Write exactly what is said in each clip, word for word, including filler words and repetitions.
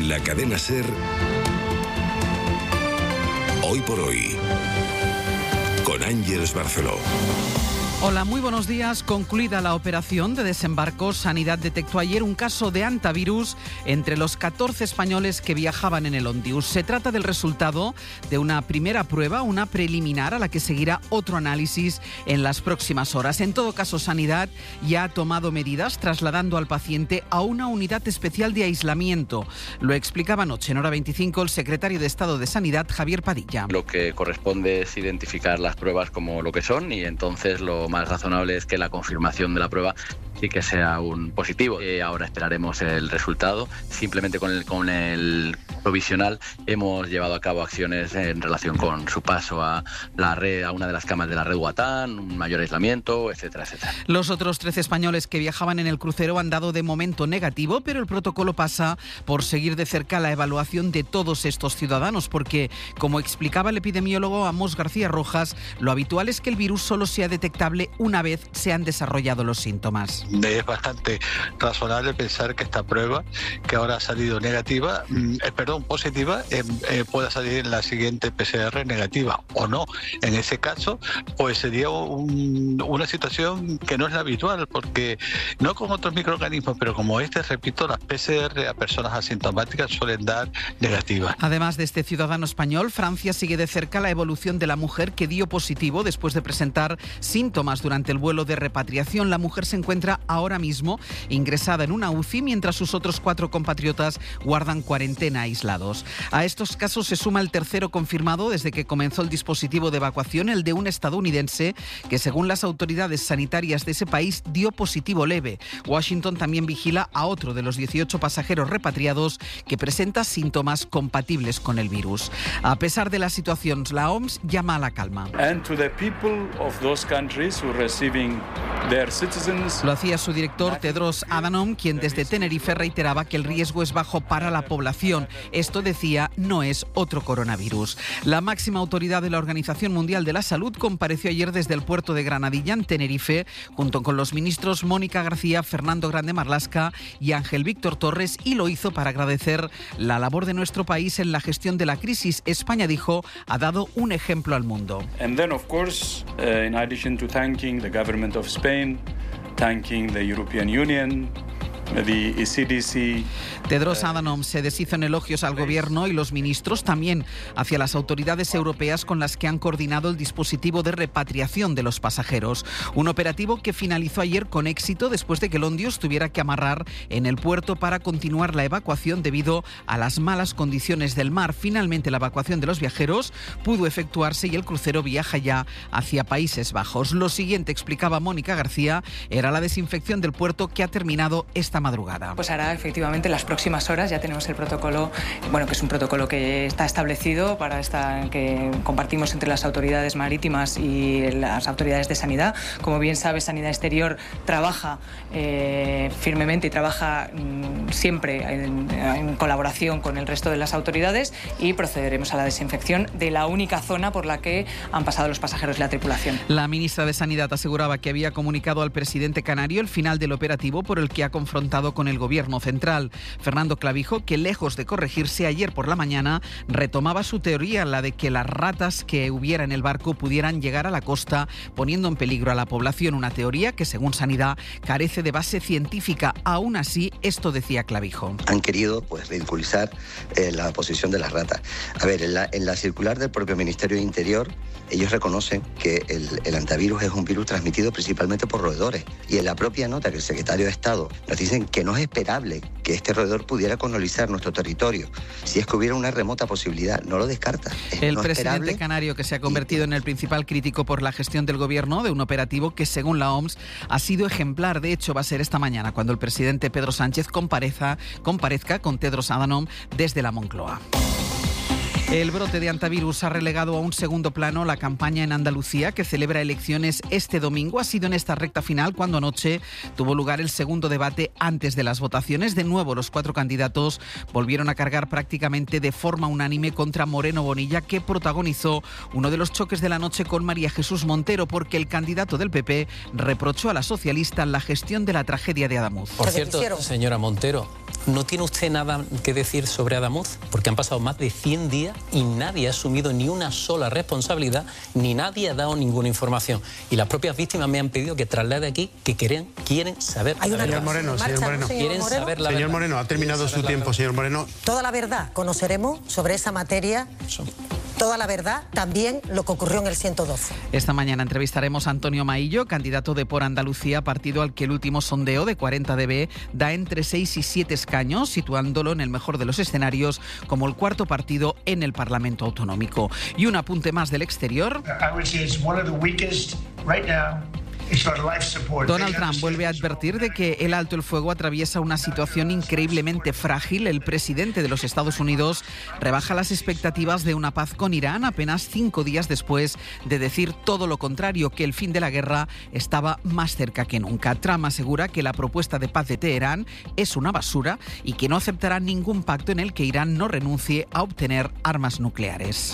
En la cadena SER, Hoy por Hoy, con Ángeles Barceló. Hola, muy buenos días. Concluida la operación de desembarco, Sanidad detectó ayer un caso de hantavirus entre los catorce españoles que viajaban en el Ondius. Se trata del resultado de una primera prueba, una preliminar a la que seguirá otro análisis en las próximas horas. En todo caso, Sanidad ya ha tomado medidas trasladando al paciente a una unidad especial de aislamiento. Lo explicaba anoche en Hora veinticinco el secretario de Estado de Sanidad, Javier Padilla. Lo que corresponde es identificar las pruebas como lo que son y entonces lo más razonable es que la confirmación de la prueba sí que sea un positivo. Eh, ahora esperaremos el resultado. Simplemente con el, con el provisional hemos llevado a cabo acciones en relación con su paso a la red, a una de las camas de la red Guatán, un mayor aislamiento, etcétera, etcétera. Los otros trece españoles que viajaban en el crucero han dado de momento negativo, pero el protocolo pasa por seguir de cerca la evaluación de todos estos ciudadanos, porque, como explicaba el epidemiólogo Amos García Rojas, lo habitual es que el virus solo sea detectable una vez se han desarrollado los síntomas. Es bastante razonable pensar que esta prueba, que ahora ha salido negativa, eh, perdón, positiva, eh, eh, pueda salir en la siguiente P C R negativa o no. En ese caso, pues sería un, una situación que no es la habitual, porque no con otros microorganismos, pero como este, repito, las P C R a personas asintomáticas suelen dar negativas. Además de este ciudadano español, Francia sigue de cerca la evolución de la mujer que dio positivo después de presentar síntomas durante el vuelo de repatriación. La mujer se encuentra ahora mismo ingresada en una U C I, mientras sus otros cuatro compatriotas guardan cuarentena aislados. A estos casos se suma el tercero confirmado desde que comenzó el dispositivo de evacuación, el de un estadounidense que, según las autoridades sanitarias de ese país, dio positivo leve. Washington también vigila a otro de los dieciocho pasajeros repatriados que presenta síntomas compatibles con el virus. A pesar de la situación, la O M S llama a la calma. And to the people of those countries who are receiving their citizens. Lo hacía su director Tedros Adhanom, quien desde Tenerife reiteraba que el riesgo es bajo para la población. Esto, decía, no es otro coronavirus. La máxima autoridad de la Organización Mundial de la Salud compareció ayer desde el puerto de Granadilla, en Tenerife, junto con los ministros Mónica García, Fernando Grande Marlaska y Ángel Víctor Torres, y lo hizo para agradecer la labor de nuestro país en la gestión de la crisis. España, dijo, ha dado un ejemplo al mundo. And then, of course, uh, in addition to thanking the government of Spain, thanking the European Union, the C D C. Tedros Adhanom se deshizo en elogios al gobierno y los ministros también hacia las autoridades europeas con las que han coordinado el dispositivo de repatriación de los pasajeros. Un operativo que finalizó ayer con éxito después de que el Ondius tuviera que amarrar en el puerto para continuar la evacuación debido a las malas condiciones del mar. Finalmente la evacuación de los viajeros pudo efectuarse y el crucero viaja ya hacia Países Bajos. Lo siguiente, explicaba Mónica García, era la desinfección del puerto, que ha terminado esta madrugada. Pues hará efectivamente las próximas horas. Ya tenemos el protocolo, bueno, que es un protocolo que está establecido para esta, que compartimos entre las autoridades marítimas y las autoridades de sanidad. Como bien sabe, Sanidad Exterior trabaja eh, firmemente y trabaja mm, siempre en, en colaboración con el resto de las autoridades, y procederemos a la desinfección de la única zona por la que han pasado los pasajeros y la tripulación. La ministra de Sanidad aseguraba que había comunicado al presidente canario el final del operativo por el que ha confrontado con el gobierno central. Fernando Clavijo, que lejos de corregirse, ayer por la mañana retomaba su teoría, la de que las ratas que hubiera en el barco pudieran llegar a la costa poniendo en peligro a la población. Una teoría que, según Sanidad, carece de base científica. Aún así, esto decía Clavijo. Han querido pues ridiculizar eh, la posición de las ratas. A ver, en la, en la circular del propio Ministerio de Interior, ellos reconocen que el, el hantavirus es un virus transmitido principalmente por roedores. Y en la propia nota que el secretario de Estado nos dicen que no es esperable que este roedor pudiera colonizar nuestro territorio. Si es que hubiera una remota posibilidad, no lo descarta. Es el no presidente esperable. canario, que se ha convertido en el principal crítico por la gestión del gobierno de un operativo que, según la O M S, ha sido ejemplar. De hecho, va a ser esta mañana cuando el presidente Pedro Sánchez comparezca, comparezca con Tedros Adhanom desde la Moncloa. El brote de antivirus ha relegado a un segundo plano la campaña en Andalucía, que celebra elecciones este domingo. Ha sido en esta recta final cuando anoche tuvo lugar el segundo debate antes de las votaciones. De nuevo, los cuatro candidatos volvieron a cargar prácticamente de forma unánime contra Moreno Bonilla, que protagonizó uno de los choques de la noche con María Jesús Montero, porque el candidato del P P reprochó a la socialista la gestión de la tragedia de Adamuz. Por cierto, señora Montero, ¿no tiene usted nada que decir sobre Adamuz? Porque han pasado más de cien días y nadie ha asumido ni una sola responsabilidad, ni nadie ha dado ninguna información. Y las propias víctimas me han pedido que traslade aquí que quieren, quieren saber Hay una Señor Moreno, señor Moreno. Quieren saber la Señor verdad. Moreno, ha terminado su tiempo, señor Moreno. Toda la verdad conoceremos sobre esa materia. Toda la verdad, también lo que ocurrió en el ciento doce. Esta mañana entrevistaremos a Antonio Maillo, candidato de Por Andalucía, partido al que el último sondeo de cuarenta D B da entre seis y siete escaños, situándolo en el mejor de los escenarios como el cuarto partido en el Parlamento Autonómico. Y un apunte más del exterior. Donald Trump vuelve a advertir de que el alto el fuego atraviesa una situación increíblemente frágil. El presidente de los Estados Unidos rebaja las expectativas de una paz con Irán apenas cinco días después de decir todo lo contrario, que el fin de la guerra estaba más cerca que nunca. Trump asegura que la propuesta de paz de Teherán es una basura y que no aceptará ningún pacto en el que Irán no renuncie a obtener armas nucleares.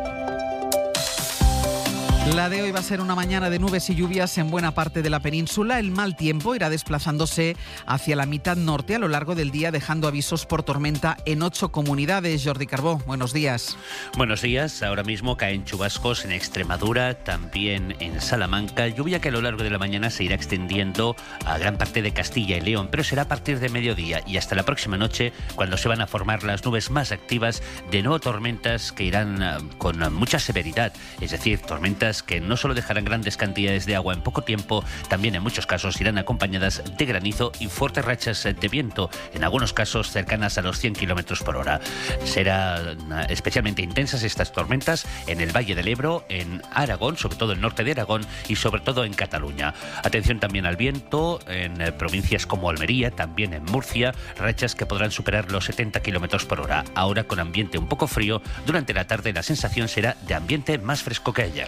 La de hoy va a ser una mañana de nubes y lluvias en buena parte de la península. El mal tiempo irá desplazándose hacia la mitad norte a lo largo del día, dejando avisos por tormenta en ocho comunidades. Jordi Carbó, buenos días. Buenos días. Ahora mismo caen chubascos en Extremadura, también en Salamanca. Lluvia que a lo largo de la mañana se irá extendiendo a gran parte de Castilla y León, pero será a partir de mediodía y hasta la próxima noche cuando se van a formar las nubes más activas. De nuevo tormentas que irán con mucha severidad, es decir, tormentas que no solo dejarán grandes cantidades de agua en poco tiempo, también en muchos casos irán acompañadas de granizo y fuertes rachas de viento, en algunos casos cercanas a los cien kilómetros por hora. Serán especialmente intensas estas tormentas en el Valle del Ebro, en Aragón, sobre todo el norte de Aragón y sobre todo en Cataluña. Atención también al viento en provincias como Almería, también en Murcia, rachas que podrán superar los setenta kilómetros por hora. Ahora con ambiente un poco frío, durante la tarde la sensación será de ambiente más fresco que ayer.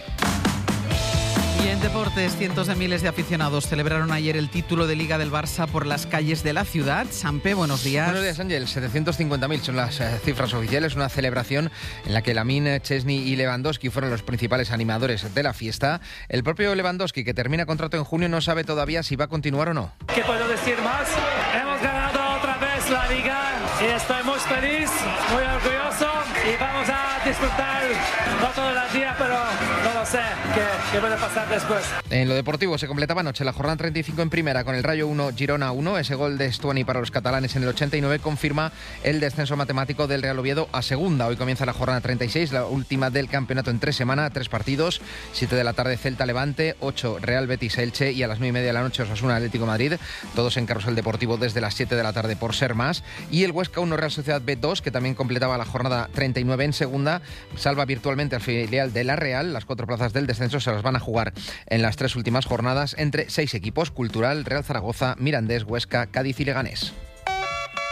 Y en deportes, cientos de miles de aficionados celebraron ayer el título de Liga del Barça por las calles de la ciudad. Sampe, buenos días. Buenos días, Ángel. setecientos cincuenta mil son las eh, cifras oficiales. Una celebración en la que Lamine, Chesney y Lewandowski fueron los principales animadores de la fiesta. El propio Lewandowski, que termina contrato en junio, no sabe todavía si va a continuar o no. ¿Qué puedo decir más? Hemos ganado otra vez la Liga y estoy muy feliz, muy orgulloso y vamos a disfrutar, no todos los días, pero no lo sé, qué, qué puede pasar después. En lo deportivo se completaba anoche la jornada treinta y cinco en primera con el Rayo uno, Girona uno. Ese gol de Stuani para los catalanes en el ochenta y nueve confirma el descenso matemático del Real Oviedo a segunda. Hoy comienza la jornada treinta y seis, la última del campeonato en tres semanas, tres partidos, siete de la tarde Celta Levante, ocho Real Betis Elche y a las nueve y media de la noche Osasuna Atlético Madrid, todos en Carrusel Deportivo desde las siete de la tarde por ser más. Y el Huesca uno, Real Sociedad B dos, que también completaba la jornada treinta y nueve en segunda, salva virtualmente al filial de la Real. Las cuatro plazas del descenso se las van a jugar en las tres últimas jornadas entre seis equipos: Cultural, Real Zaragoza, Mirandés, Huesca, Cádiz y Leganés.